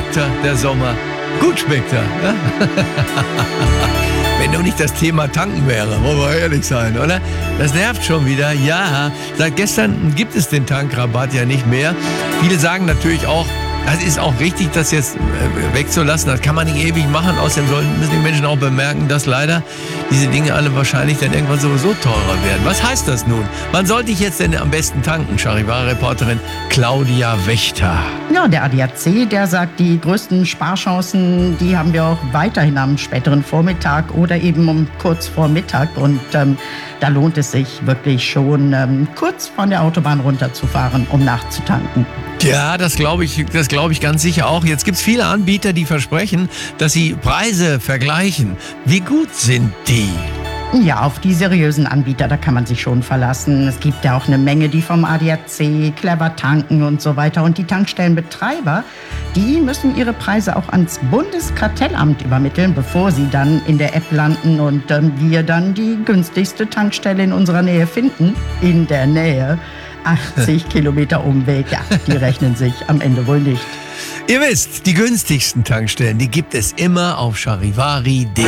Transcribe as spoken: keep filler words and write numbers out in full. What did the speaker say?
schmeckt er, der Sommer. Gut schmeckt er. Ja? Wenn nur nicht das Thema Tanken wäre, wollen wir ehrlich sein, oder? Das nervt schon wieder. Ja, seit gestern gibt es den Tankrabatt ja nicht mehr. Viele sagen natürlich auch, das ist auch richtig, das jetzt wegzulassen. Das kann man nicht ewig machen. Außerdem sollten, müssen die Menschen auch bemerken, dass leider diese Dinge alle wahrscheinlich dann irgendwann sowieso teurer werden. Was heißt das nun? Wann sollte ich jetzt denn am besten tanken? Charivari-Reporterin Claudia Wächter. Ja, der A D A C, der sagt, die größten Sparchancen, die haben wir auch weiterhin am späteren Vormittag oder eben um kurz vor Mittag. Und ähm, da lohnt es sich wirklich schon, ähm, kurz von der Autobahn runterzufahren, um nachzutanken. Ja, das glaube ich, das glaube ich ganz sicher auch. Jetzt gibt es viele Anbieter, die versprechen, dass sie Preise vergleichen. Wie gut sind die? Ja, auf die seriösen Anbieter, da kann man sich schon verlassen. Es gibt ja auch eine Menge, die vom A D A C, Clever tanken und so weiter. Und die Tankstellenbetreiber, die müssen ihre Preise auch ans Bundeskartellamt übermitteln, bevor sie dann in der App landen und ähm, wir dann die günstigste Tankstelle in unserer Nähe finden. In der Nähe. achtzig Kilometer Umweg, ja, die rechnen sich am Ende wohl nicht. Ihr wisst, die günstigsten Tankstellen, die gibt es immer auf charivari punkt de.